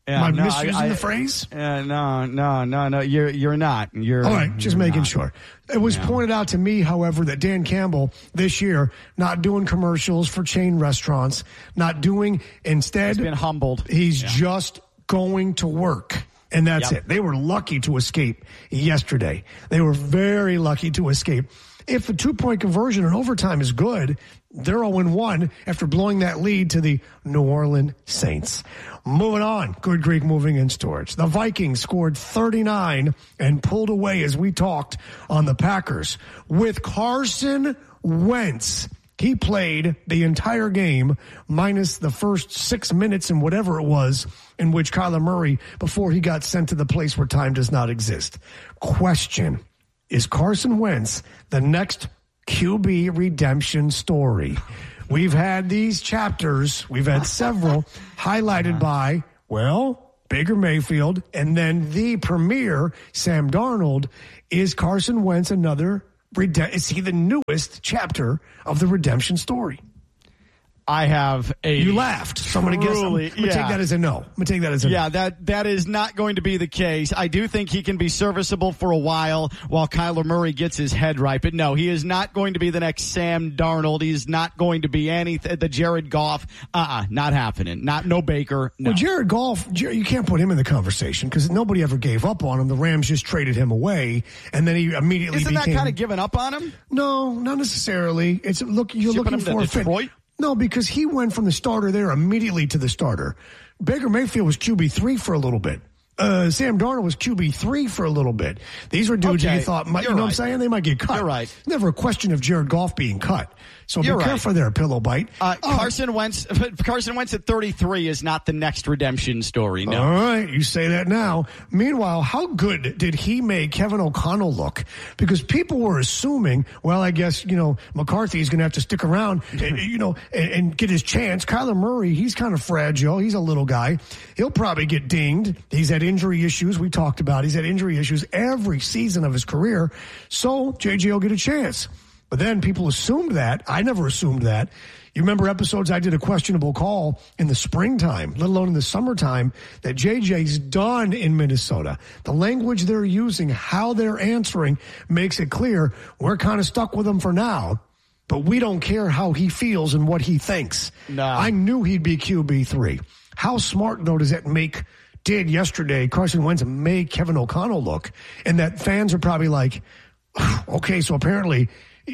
Yeah, Am I no, misusing I, I, the phrase? Uh, no, no, no, no. You're you're not. You're all right. Just making not. sure. It was yeah. pointed out to me, however, that Dan Campbell this year not doing commercials for chain restaurants, not doing instead. He's been humbled. He's yeah. just going to work. And that's yep. it. They were lucky to escape yesterday. They were very lucky to escape. If a two-point conversion in overtime is good, they're oh and one after blowing that lead to the New Orleans Saints. Moving on, Good Greek Moving and Storage. The Vikings scored thirty-nine and pulled away, as we talked, on the Packers. With Carson Wentz, he played the entire game minus the first six minutes and whatever it was in which Kyler Murray, before he got sent to the place where time does not exist. Question, is Carson Wentz the next Q B redemption story? We've had these chapters, we've had several, highlighted by, well, Baker Mayfield, and then the premier, Sam Darnold. Is Carson Wentz another Is he the newest chapter of the redemption story? I have a. You laughed. So I'm going to guess. I'm going to yeah. take that as a no. I'm going to take that as a yeah, no. that that is not going to be the case. I do think he can be serviceable for a while while Kyler Murray gets his head right. But no, he is not going to be the next Sam Darnold. He's not going to be anything. The Jared Goff. Uh-uh, not happening. Not no Baker. No. Well, Jared Goff, you can't put him in the conversation because nobody ever gave up on him. The Rams just traded him away, and then he immediately Isn't became. that kind of giving up on him? No, not necessarily. It's look. You're Shipping looking him for to a Detroit? fit. No, because he went from the starter there immediately to the starter. Baker Mayfield was Q B three for a little bit. Uh, Sam Darnold was Q B three for a little bit. These were dudes okay. you thought, might, you know right. what I'm saying? They might get cut. You're right. Never a question of Jared Goff being cut. So You're be right. careful there, Pillow Bite. Uh, oh. Carson Wentz, Carson Wentz at thirty-three is not the next redemption story. No. All right, you say that now. Meanwhile, how good did he make Kevin O'Connell look? Because people were assuming, well, I guess, you know, McCarthy is going to have to stick around, and, you know, and, and get his chance. Kyler Murray, he's kind of fragile. He's a little guy. He'll probably get dinged. He's had injury issues. We talked about. He's had injury issues every season of his career. So J J will get a chance. But then people assumed that. I never assumed that. You remember episodes I did a questionable call in the springtime, let alone in the summertime, that J J's done in Minnesota. The language they're using, how they're answering, makes it clear we're kind of stuck with him for now. But we don't care how he feels and what he thinks. No. I knew he'd be Q B three. How smart, though, does that make, did yesterday, Carson Wentz make Kevin O'Connell look? And that fans are probably like, okay, so apparently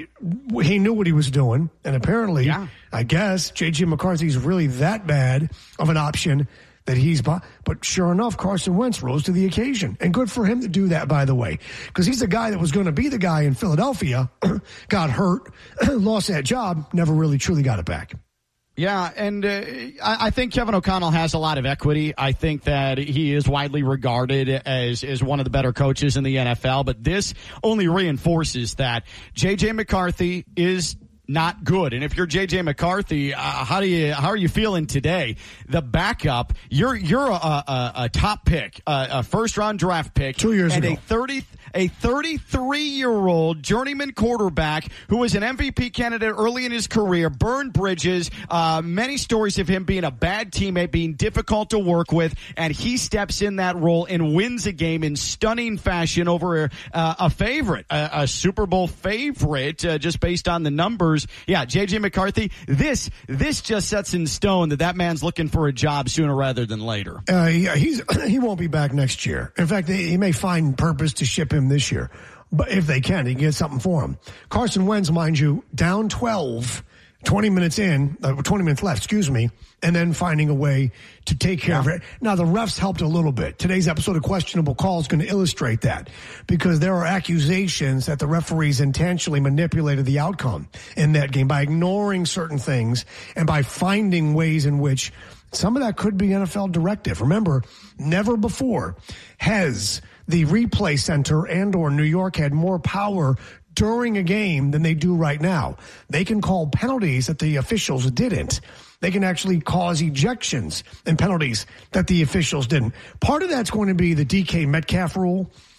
he knew what he was doing, and apparently, yeah. I guess, J J McCarthy's really that bad of an option that he's bought. But sure enough, Carson Wentz rose to the occasion. And good for him to do that, by the way, because he's the guy that was going to be the guy in Philadelphia, got hurt, lost that job, never really truly got it back. Yeah, and uh, I, I think Kevin O'Connell has a lot of equity. I think that he is widely regarded as, as one of the better coaches in the N F L, but this only reinforces that J J McCarthy is not good. And if you're J J McCarthy, uh, how do you how are you feeling today? The backup, you're you're a, a, a top pick, a, a first round draft pick, two years and ago. a thirty a thirty-three year old journeyman quarterback who was an M V P candidate early in his career, burned bridges. Uh, many stories of him being a bad teammate, being difficult to work with, and he steps in that role and wins a game in stunning fashion over a, uh, a favorite, a, a Super Bowl favorite, uh, just based on the numbers. Yeah, J J McCarthy, this this just sets in stone that that man's looking for a job sooner rather than later. Uh, yeah, he's he won't be back next year. In fact, he may find purpose to ship him this year. But if they can, he can get something for him. Carson Wentz, mind you, down twelve, twenty minutes in, uh, twenty minutes left, excuse me, and then finding a way to take care yeah. of it. Now, the refs helped a little bit. Today's episode of Questionable Call is going to illustrate that because there are accusations that the referees intentionally manipulated the outcome in that game by ignoring certain things and by finding ways in which some of that could be N F L directive. Remember, never before has the replay center and or New York had more power during a game than they do right now. They can call penalties that the officials didn't. They can actually cause ejections and penalties that the officials didn't. Part of that's going to be the D K Metcalf rule,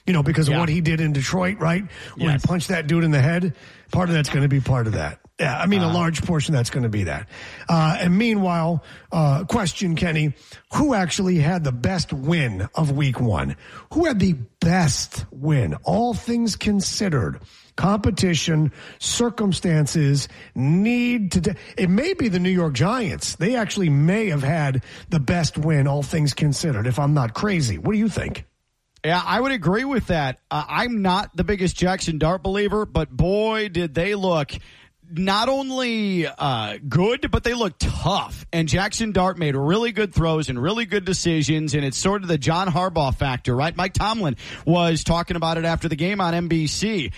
you know, because of Yeah. what he did in Detroit, right? When Yes. he punched that dude in the head. Part of that's going to be part of that. Yeah, I mean, Uh, a large portion that's going to be that. Uh, and meanwhile, uh, question, Kenny, who actually had the best win of week one? Who had the best win? All things considered. Competition, circumstances, need to. It may be the New York Giants. They actually may have had the best win, all things considered, if I'm not crazy. What do you think? Yeah, I would agree with that. Uh, I'm not the biggest Jackson Dart believer, but boy, did they look not only uh, good, but they looked tough. And Jackson Dart made really good throws and really good decisions, and it's sort of the John Harbaugh factor, right? Mike Tomlin was talking about it after the game on N B C.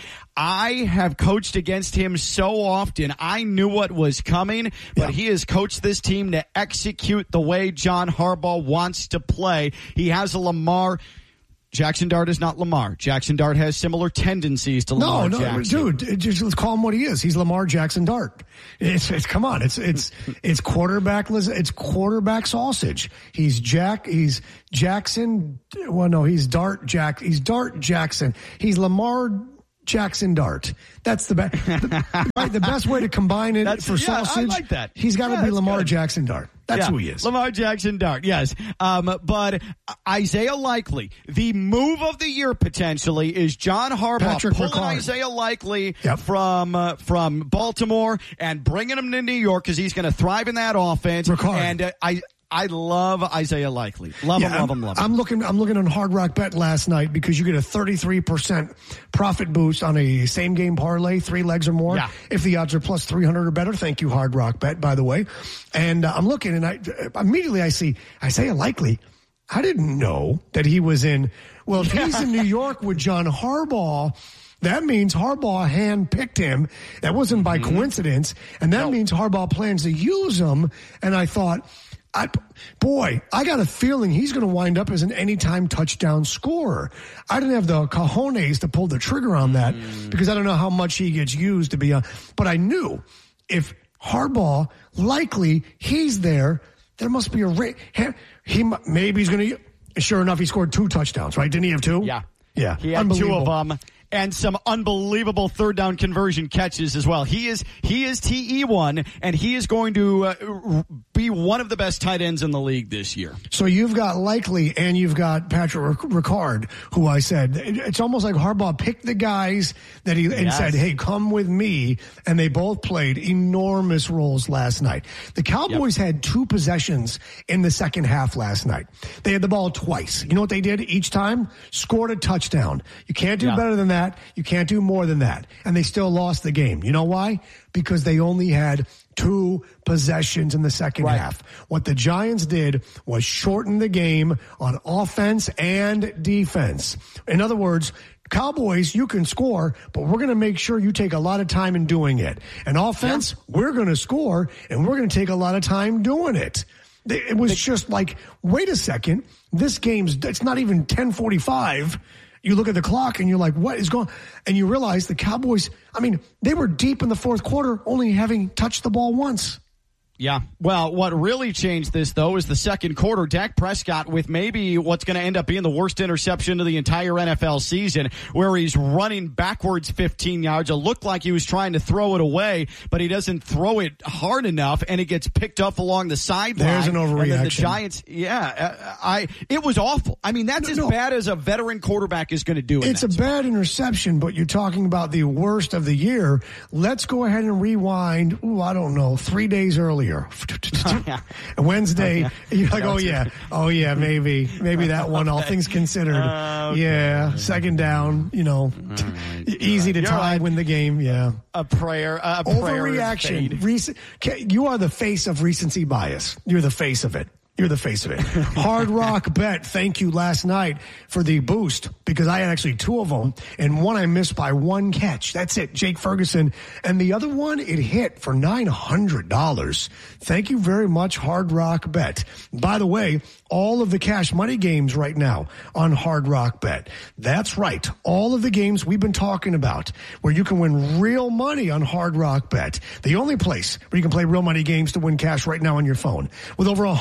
I have coached against him so often. I knew what was coming, but yeah. he has coached this team to execute the way John Harbaugh wants to play. He has a Lamar. Jackson Dart is not Lamar. Jackson Dart has similar tendencies to Lamar no, no, Jackson. Dude, just let's call him what he is. He's Lamar Jackson Dart. It's, it's come on. It's it's it's quarterback. It's quarterback sausage. He's Jack. He's Jackson. Well, no, he's Dart Jack. He's Dart Jackson. He's Lamar Jackson Dart. That's the best. Right, the best way to combine it That's, for yeah, sausage. I like that. He's got to yeah, be Lamar good. Jackson Dart. That's yeah, who he is. Lamar Jackson Dart, yes. Um, but Isaiah Likely, the move of the year potentially is John Harbaugh Patrick pulling Ricard. Isaiah Likely yep. from uh, from Baltimore and bringing him to New York because he's going to thrive in that offense. Ricard. And uh, I. I love Isaiah Likely. Love yeah, him, love him, love him. I'm looking. I'm looking on Hard Rock Bet last night because you get a thirty-three percent profit boost on a same game parlay, three legs or more. Yeah. If the odds are plus three hundred or better. Thank you, Hard Rock Bet, by the way. And uh, I'm looking, and I immediately I see Isaiah Likely. I didn't know that he was in. Well, if he's in New York with John Harbaugh, that means Harbaugh handpicked him. That wasn't by mm-hmm. coincidence, and that no. means Harbaugh plans to use him. And I thought. I, boy, I got a feeling he's going to wind up as an anytime touchdown scorer. I didn't have the cojones to pull the trigger on that mm. because I don't know how much he gets used to be on. But I knew if Harbaugh, likely he's there, there must be a rate. He, maybe he's going to. Sure enough, he scored two touchdowns, right? Didn't he have two? Yeah. Yeah. He had two of them. And some unbelievable third down conversion catches as well. He is he is T E one, and he is going to uh, be one of the best tight ends in the league this year. So you've got Likely and you've got Patrick Ricard, who I said it's almost like Harbaugh picked the guys that he and yes. said, "Hey, come with me," and they both played enormous roles last night. The Cowboys yep. had two possessions in the second half last night. They had the ball twice. You know what they did each time? Scored a touchdown. You can't do yeah. better than that. You can't do more than that. And they still lost the game. You know why? Because they only had two possessions in the second right. half. What the Giants did was shorten the game on offense and defense. In other words, Cowboys, you can score, but we're going to make sure you take a lot of time in doing it. And offense, yeah. we're going to score, and we're going to take a lot of time doing it. It was just like, wait a second, this game's, it's not even ten forty-five. You look at the clock and you're like, what is going on? And you realize the Cowboys, I mean, they were deep in the fourth quarter, only having touched the ball once. Yeah. Well, what really changed this, though, is the second quarter. Dak Prescott with maybe what's going to end up being the worst interception of the entire N F L season, where he's running backwards fifteen yards. It looked like he was trying to throw it away, but he doesn't throw it hard enough, and it gets picked up along the sideline. There's an overreaction. And then the Giants, yeah, I it was awful. I mean, that's no, as no. bad as a veteran quarterback is going to do. It's a spot. bad interception, but you're talking about the worst of the year. Let's go ahead and rewind, ooh, I don't know, three days earlier. Oh, yeah. Wednesday, oh, yeah. You're like, oh yeah, oh yeah, maybe, maybe that one. All things considered, uh, okay. yeah, second down, you know, right. easy to You're tie, right. win the game, yeah. A prayer, a overreaction. Rec- you are the face of recency bias. You're the face of it. You're the face of it. Hard Rock Bet, thank you last night for the boost because I had actually two of them and one I missed by one catch. That's it, Jake Ferguson. And the other one, it hit for nine hundred dollars. Thank you very much, Hard Rock Bet. By the way, all of the cash money games right now on Hard Rock Bet. That's right. All of the games we've been talking about where you can win real money on Hard Rock Bet. The only place where you can play real money games to win cash right now on your phone. With over one hundred exclusive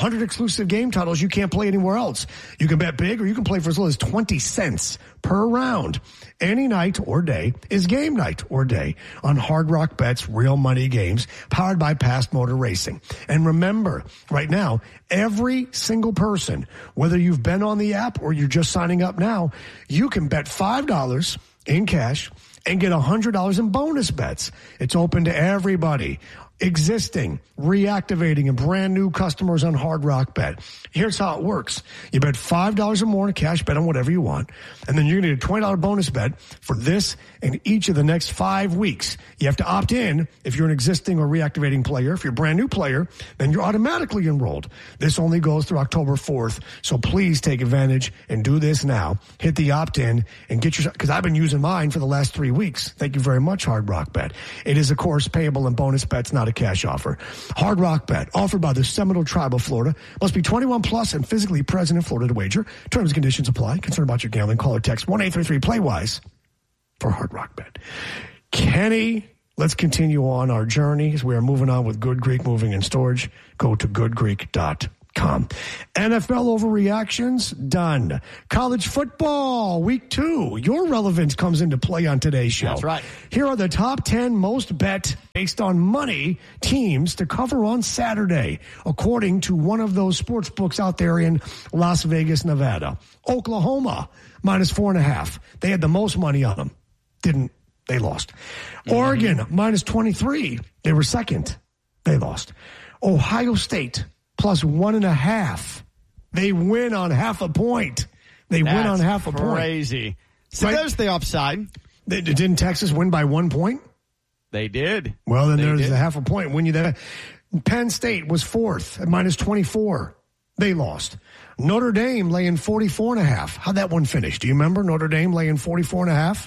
exclusive game titles you can't play anywhere else. You can bet big or you can play for as little as twenty cents per round. Any night or day is game night or day on Hard Rock Bet's real money games powered by Past Motor Racing. And remember, right now, every single person, whether you've been on the app or you're just signing up now, you can bet five dollars in cash and get one hundred dollars in bonus bets. It's open to everybody. Existing, reactivating, and brand new customers on Hard Rock Bet. Here's how it works. You bet five dollars or more in a cash bet on whatever you want, and then you're going to get a twenty dollars bonus bet for this and each of the next five weeks. You have to opt in if you're an existing or reactivating player. If you're a brand new player, then you're automatically enrolled. This only goes through October fourth, so please take advantage and do this now. Hit the opt-in and get your, because I've been using mine for the last three weeks. Thank you very much, Hard Rock Bet. It is, of course, payable in bonus bets, not a cash offer. Hard Rock Bet, offered by the Seminole Tribe of Florida. Must be twenty-one plus and physically present in Florida to wager. Terms and conditions apply. Concerned about your gambling? Call or text one eight three three play wise for Hard Rock Bet. Kenny, let's continue on our journey as we are moving on with Good Greek Moving and Storage. Go to good greek dot com. N F L overreactions, done. College football, week two. Your relevance comes into play on today's show. That's right. Here are the top ten most bet based on money teams to cover on Saturday, according to one of those sports books out there in Las Vegas, Nevada. Oklahoma, minus four and a half. They had the most money on them. Didn't. They lost. Mm-hmm. Oregon, minus twenty-three. They were second. They lost. Ohio State, plus one and a half. They win on half a point. They That's win on half a crazy. point. Crazy. So right? There's the upside. They, didn't Texas win by one point? They did. Well, then they there's did. a half a point. When you that Penn State was fourth at minus twenty-four. They lost. Notre Dame laying forty-four and a half. How'd that one finish? Do you remember Notre Dame laying forty-four and a half?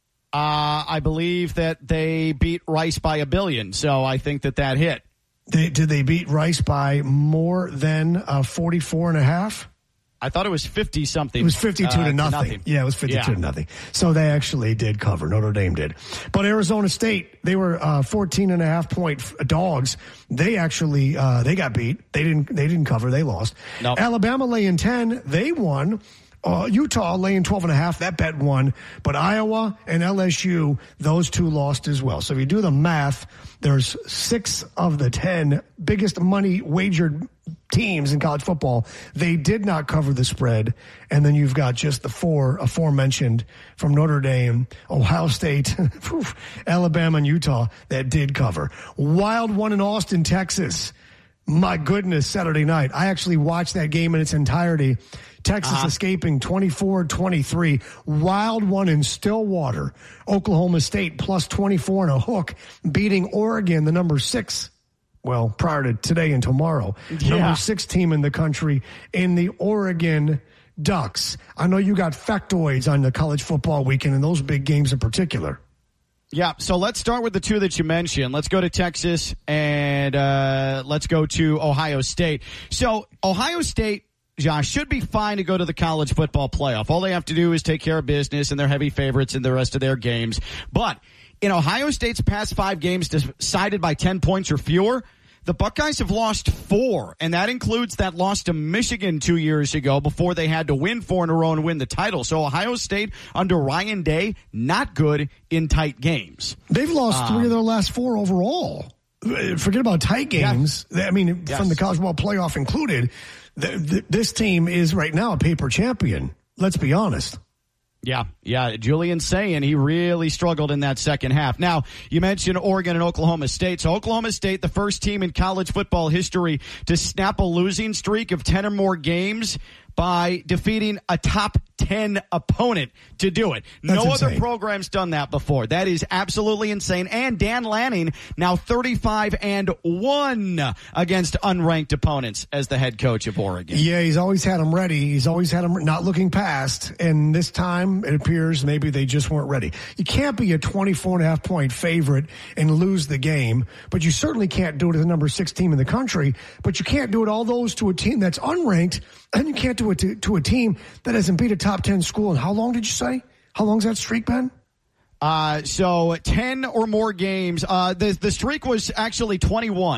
Uh, I believe that they beat Rice by a billion, so I think that that hit. They, did they beat Rice by more than uh, forty-four and a half? I thought it was fifty something. It was fifty-two uh, to, nothing. to nothing. Yeah, it was fifty-two yeah. to nothing. So they actually did cover. Notre Dame did. But Arizona State, they were uh, fourteen and a half point dogs. They actually uh, they got beat. They didn't they didn't cover. They lost. Nope. Alabama laying ten. They won. Uh, Utah laying twelve and a half. That bet won. But Iowa and L S U, those two lost as well. So if you do the math, there's six of the ten biggest money wagered teams in college football. They did not cover the spread. And then you've got just the four aforementioned from Notre Dame, Ohio State, Alabama, and Utah that did cover. Wild one in Austin, Texas. My goodness, Saturday night. I actually watched that game in its entirety. Texas uh-huh. escaping twenty-four twenty-three. Wild one in Stillwater. Oklahoma State plus twenty-four and a hook, beating Oregon, the number six. Well, prior to today and tomorrow. Yeah. Number six team in the country in the Oregon Ducks. I know you got factoids on the college football weekend and those big games in particular. Yeah, so let's start with the two that you mentioned. Let's go to Texas and uh, let's go to Ohio State. So Ohio State, Josh, should be fine to go to the college football playoff. All they have to do is take care of business, and they're heavy favorites in the rest of their games. But in Ohio State's past five games decided by ten points or fewer, the Buckeyes have lost four, and that includes that loss to Michigan two years ago before they had to win four in a row and win the title. So Ohio State under Ryan Day, not good in tight games. They've lost um, three of their last four overall. Forget about tight games. Yeah. I mean, yes. from the college football playoff included, the, the, this team is right now a paper champion. Let's be honest. Yeah, yeah. Julian's saying he really struggled in that second half. Now, you mentioned Oregon and Oklahoma State. So Oklahoma State, the first team in college football history to snap a losing streak of ten or more games by defeating a top ten opponent to do it. That's no insane. other program's done that before. That is absolutely insane. And Dan Lanning now thirty-five and one against unranked opponents as the head coach of Oregon. Yeah, he's always had them ready. He's always had them not looking past. And this time it appears maybe they just weren't ready. You can't be a twenty-four and a half point favorite and lose the game, but you certainly can't do it to the number six team in the country, but you can't do it all those to a team that's unranked, and you can't do it to, to a team that hasn't beat a top ten school. And how long did you say? How long's that streak been? Uh, so ten or more games. Uh, the, the streak was actually twenty-one.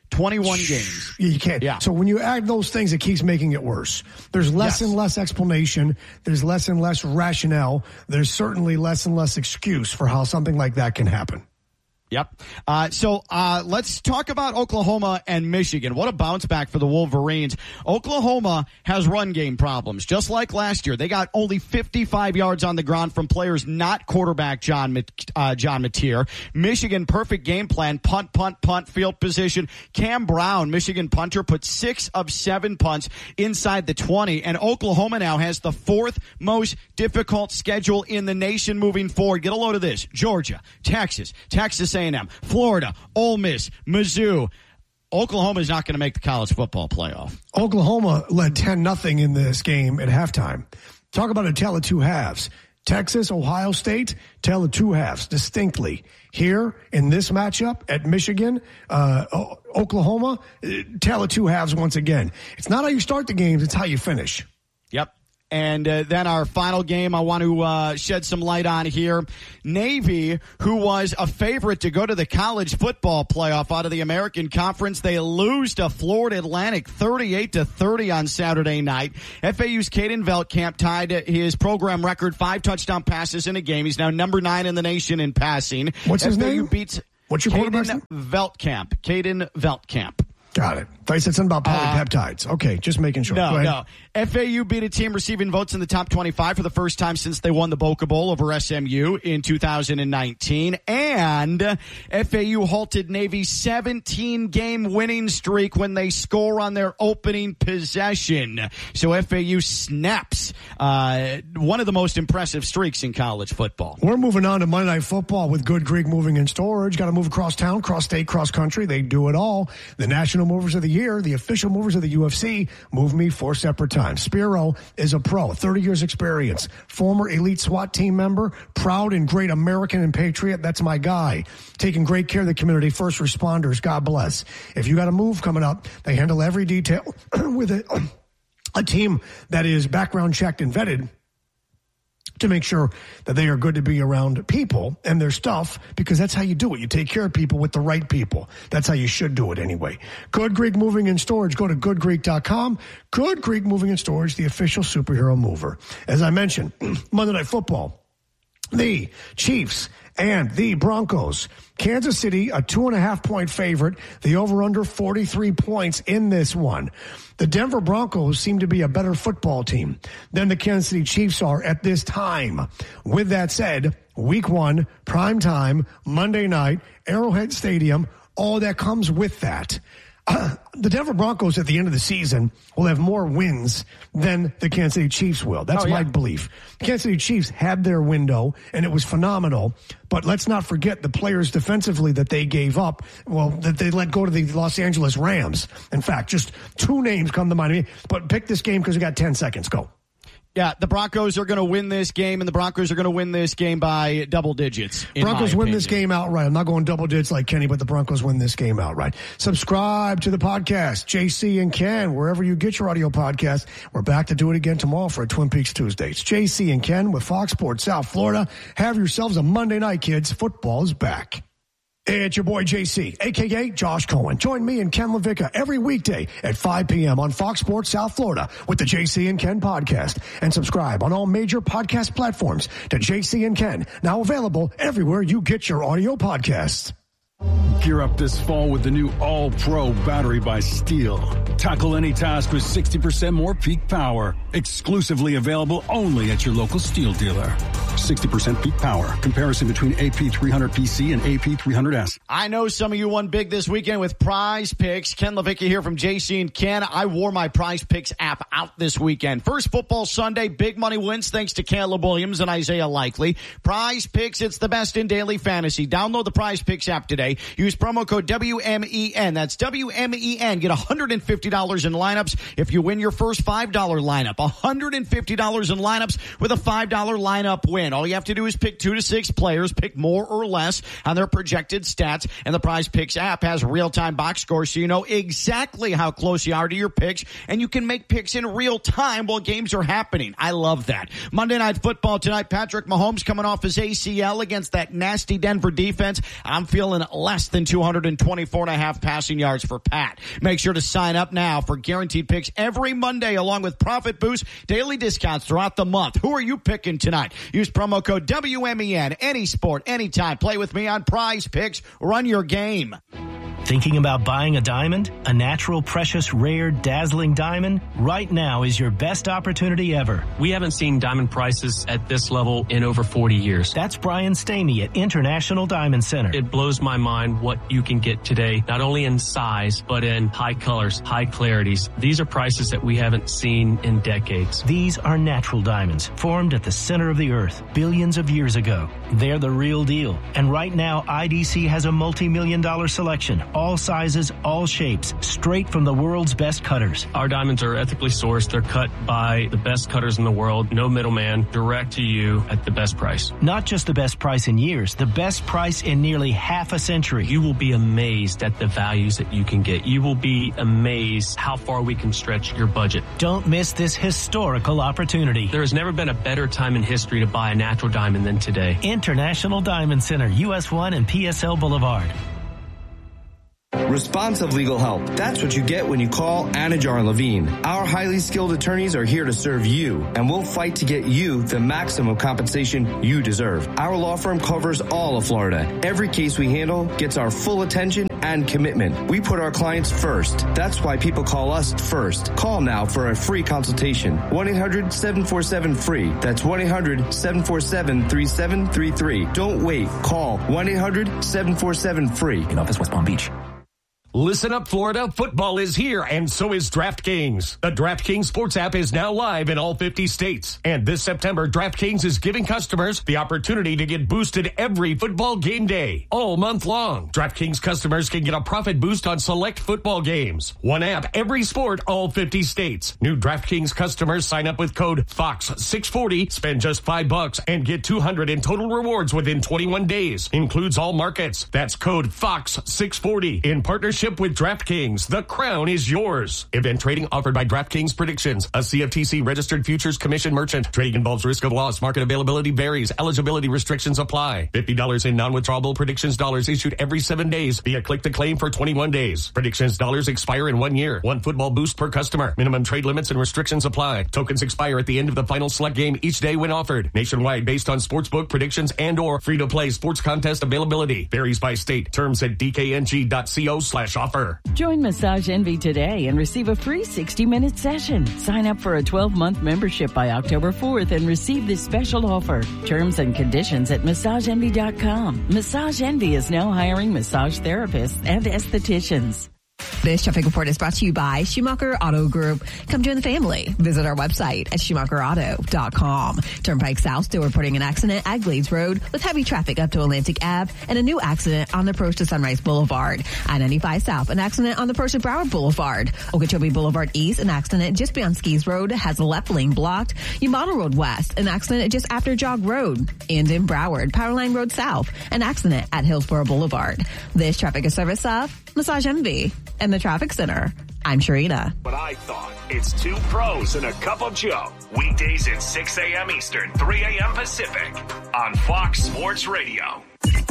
twenty-one games. You can't. Yeah. So when you add those things, it keeps making it worse. There's less Yes. and less explanation. There's less and less rationale. There's certainly less and less excuse for how something like that can happen. Yep. Uh, so uh, let's talk about Oklahoma and Michigan. What a bounce back for the Wolverines. Oklahoma has run game problems, just like last year. They got only fifty-five yards on the ground from players not quarterback John uh, John Mateer. Michigan, perfect game plan, punt, punt, punt, field position. Cam Brown, Michigan punter, put six of seven punts inside the twenty. And Oklahoma now has the fourth most difficult schedule in the nation moving forward. Get a load of this. Georgia, Texas, Texas A and M, Florida, Ole Miss, Mizzou. Oklahoma is not going to make the college football playoff. Oklahoma led ten nothing in this game at halftime. Talk about a tale of two halves. Texas, Ohio State, tale of two halves distinctly. Here in this matchup at Michigan, uh, o- Oklahoma, tale of two halves once again. It's not how you start the games, it's how you finish. Yep. And uh, then our final game I want to uh, shed some light on here. Navy, who was a favorite to go to the college football playoff out of the American Conference, they lose to Florida Atlantic thirty-eight to thirty on Saturday night. F A U's Caden Veldkamp tied his program record, five touchdown passes in a game. He's now number nine in the nation in passing. What's his F A U name? Beats What's your quarterback's name? Caden Veldkamp. Caden Veldkamp. Got it. I said something about polypeptides. Uh, okay, just making sure. No, no. F A U beat a team receiving votes in the top twenty-five for the first time since they won the Boca Bowl over S M U in two thousand nineteen. And F A U halted Navy's seventeen-game winning streak when they score on their opening possession. So F A U snaps uh, one of the most impressive streaks in college football. We're moving on to Monday Night Football with Good Greek Moving and Storage. Got to move across town, cross state, cross country. They do it all. The National Movers of the Year, the official movers of the U F C, move me four separate times. Spiro is a pro, thirty years experience, former elite SWAT team member, proud and great American and patriot. That's my guy. Taking great care of the community, first responders. God bless. If you got a move coming up, they handle every detail with a, a team that is background checked and vetted to make sure that they are good to be around people and their stuff, because that's how you do it. You take care of people with the right people. That's how you should do it anyway. Good Greek Moving and Storage. Go to good greek dot com. Good Greek Moving and Storage, the official superhero mover. As I mentioned, Monday Night Football, the Chiefs and the Broncos. Kansas City, a two and a half point favorite. The over-under forty-three points in this one. The Denver Broncos seem to be a better football team than the Kansas City Chiefs are at this time. With that said, week one, prime time, Monday night, Arrowhead Stadium, all that comes with that. Uh, the Denver Broncos at the end of the season will have more wins than the Kansas City Chiefs will. That's oh, yeah. my belief. The Kansas City Chiefs had their window, and it was phenomenal. But let's not forget the players defensively that they gave up, well, that they let go to the Los Angeles Rams. In fact, just two names come to mind. But pick this game because we got ten seconds. Go. Yeah, the Broncos are going to win this game, and the Broncos are going to win this game by double digits. Broncos win opinion. this game outright. I'm not going double digits like Kenny, but the Broncos win this game outright. Subscribe to the podcast, J C and Ken, wherever you get your audio podcast. We're back to do it again tomorrow for a Twin Peaks Tuesday. It's J C and Ken with Fox Sports South Florida. Have yourselves a Monday night, kids. Football is back. It's your boy J C, a k a. Josh Cohen. Join me and Ken LaVicka every weekday at five p.m. on Fox Sports South Florida with the J C and Ken podcast. And subscribe on all major podcast platforms to J C and Ken, now available everywhere you get your audio podcasts. Gear up this fall with the new All-Pro battery by Steel. Tackle any task with sixty percent more peak power. Exclusively available only at your local Steel dealer. sixty percent peak power. Comparison between A P three hundred P C and A P three hundred S. I know some of you won big this weekend with Prize Picks. Ken LaVicka here from J C and Ken. I wore my Prize Picks app out this weekend. First football Sunday, big money wins thanks to Caleb Williams and Isaiah Likely. Prize Picks, it's the best in daily fantasy. Download the Prize Picks app today. Use promo code W M E N. That's W M E N. Get one hundred fifty dollars in lineups if you win your first five dollar lineup. one hundred fifty dollars in lineups with a five dollar lineup win. win. All you have to do is pick two to six players, pick more or less on their projected stats, and the Prize Picks app has real-time box scores so you know exactly how close you are to your picks, and you can make picks in real time while games are happening. I love that. Monday Night Football tonight, Patrick Mahomes coming off his A C L against that nasty Denver defense. I'm feeling less than two hundred twenty-four and a half passing yards for Pat. Make sure to sign up now for guaranteed picks every Monday along with Profit Boost, daily discounts throughout the month. Who are you picking tonight? Use promo code W M E N. Any sport, anytime. Play with me on Prize Picks. Run your game. Thinking about buying a diamond? A natural, precious, rare, dazzling diamond? Right now is your best opportunity ever. We haven't seen diamond prices at this level in over forty years. That's Brian Stamey at International Diamond Center. It blows my mind what you can get today, not only in size, but in high colors, high clarities. These are prices that we haven't seen in decades. These are natural diamonds, formed at the center of the earth billions of years ago. They're the real deal. And right now, I D C has a multi-million dollar selection. All sizes, all shapes, straight from the world's best cutters. Our diamonds are ethically sourced. They're cut by the best cutters in the world. No middleman, direct to you at the best price. Not just the best price in years, the best price in nearly half a century. You will be amazed at the values that you can get. You will be amazed how far we can stretch your budget. Don't miss this historical opportunity. There has never been a better time in history to buy a natural diamond than today. International Diamond Center, U S one and P S L Boulevard. Responsive legal help. That's what you get when you call Anajar and Levine. Our highly skilled attorneys are here to serve you, and we'll fight to get you the maximum compensation you deserve. Our law firm covers all of Florida. Every case we handle gets our full attention and commitment. We put our clients first. That's why people call us first. Call now for a free consultation. one eight hundred seven four seven free. That's one eight hundred seven four seven three seven three three. Don't wait. Call one eight hundred seven four seven free. In office, West Palm Beach. Listen up, Florida. Football is here, and so is DraftKings. The DraftKings Sports app is now live in all fifty states. And this September, DraftKings is giving customers the opportunity to get boosted every football game day, all month long. DraftKings customers can get a profit boost on select football games. One app, every sport, all fifty states. New DraftKings customers sign up with code Fox six forty, spend just five bucks, and get two hundred in total rewards within twenty-one days. Includes all markets. That's code Fox six forty in partnership with DraftKings. The crown is yours. Event trading offered by DraftKings Predictions, a C F T C registered futures commission merchant. Trading involves risk of loss. Market availability varies. Eligibility restrictions apply. fifty dollars in non-withdrawable predictions dollars issued every seven days via click to claim for twenty-one days. Predictions dollars expire in one year. One football boost per customer. Minimum trade limits and restrictions apply. Tokens expire at the end of the final select game each day when offered. Nationwide based on sportsbook predictions and or free-to-play sports contest availability. Varies by state. Terms at d k n g dot co slash offer. Join Massage Envy today and receive a free sixty minute session. Sign up for a twelve month membership by October fourth and receive this special offer. Terms and conditions at massage envy dot com. Massage Envy is now hiring massage therapists and estheticians. This traffic report is brought to you by Schumacher Auto Group. Come join the family. Visit our website at schumacher auto dot com. Turnpike South still reporting an accident at Glades Road with heavy traffic up to Atlantic Avenue and a new accident on the approach to Sunrise Boulevard. I ninety-five South, an accident on the approach to Broward Boulevard. Okeechobee Boulevard East, an accident just beyond Skis Road has the left lane blocked. Umano Road West, an accident just after Jog Road. And in Broward, Powerline Road South, an accident at Hillsborough Boulevard. This traffic is service of Massage Envy and the Traffic Center. I'm Sharita. But I thought it's two pros and a cup of Joe. Weekdays at six a.m. Eastern, three a.m. Pacific on Fox Sports Radio.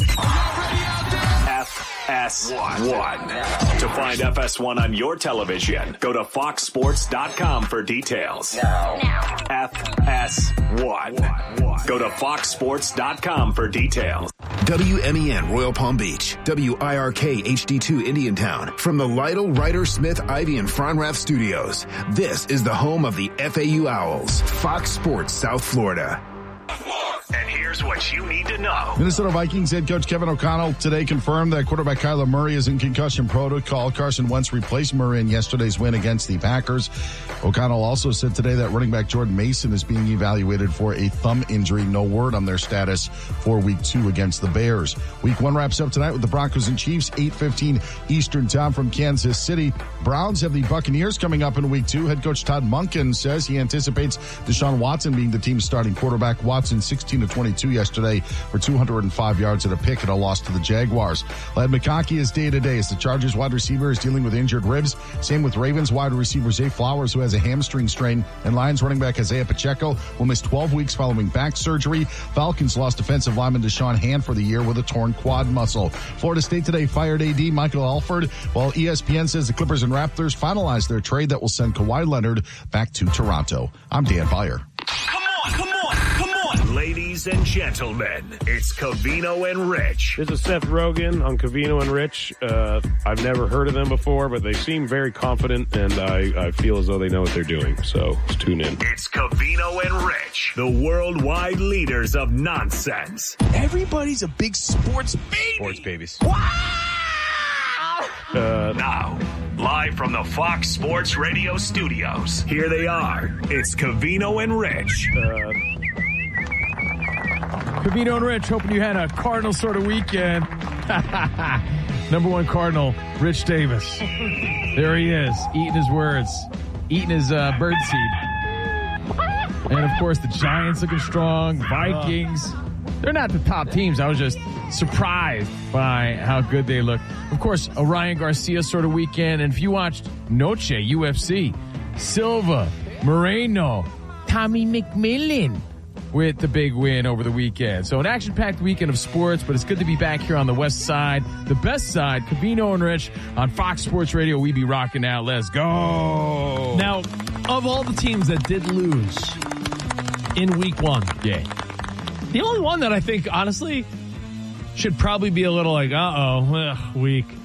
F S one. To find F S one on your television, go to fox sports dot com for details. Now. Now. F S one. Go to fox sports dot com for details. W M E N Royal Palm Beach, W I R K H D two Indiantown. From the Lytle, Ryder, Smith, Ivy, and Fronrath studios, this is the home of the F A U Owls, Fox Sports South Florida. And here's what you need to know. Minnesota Vikings head coach Kevin O'Connell today confirmed that quarterback Kyler Murray is in concussion protocol. Carson Wentz replaced Murray in yesterday's win against the Packers. O'Connell also said today that running back Jordan Mason is being evaluated for a thumb injury. No word on their status for week two against the Bears. Week one wraps up tonight with the Broncos and Chiefs, eight fifteen Eastern time from Kansas City. Browns have the Buccaneers coming up in week two. Head coach Todd Monken says he anticipates Deshaun Watson being the team's starting quarterback. Watson, sixteen thirteen to twenty-two yesterday for two hundred five yards and a pick and a loss to the Jaguars. Ladd McConkey is day-to-day as the Chargers wide receiver is dealing with injured ribs. Same with Ravens wide receiver Zay Flowers, who has a hamstring strain, and Lions running back Isaiah Pacheco will miss twelve weeks following back surgery. Falcons lost defensive lineman Deshaun Hand for the year with a torn quad muscle. Florida State today fired A D Michael Alford, while E S P N says the Clippers and Raptors finalized their trade that will send Kawhi Leonard back to Toronto. I'm Dan Beyer. Come on, come on, come on. Ladies and gentlemen, it's Covino and Rich. This is Seth Rogen on Covino and Rich. Uh, I've never heard of them before, but they seem very confident, and I, I feel as though they know what they're doing. So let's tune in. It's Covino and Rich, the worldwide leaders of nonsense. Everybody's a big sports baby. Sports babies. Uh, now, live from the Fox Sports Radio studios, here they are. It's Covino and Rich. Uh, Covino and Rich, hoping you had a Cardinal sort of weekend. Number one Cardinal, Rich Davis. There he is, eating his words, eating his uh, birdseed. And, of course, the Giants looking strong, Vikings. They're not the top teams. I was just surprised by how good they look. Of course, a Ryan Garcia sort of weekend. And if you watched Noche, U F C, Silva, Moreno, Tommy McMillan with the big win over the weekend. So an action-packed weekend of sports, but it's good to be back here on the west side, the best side, Covino and Rich on Fox Sports Radio. We be rocking out. Let's go. Now, of all the teams that did lose in week one, yeah, the only one that I think, honestly, should probably be a little like, uh-oh, ugh, weak,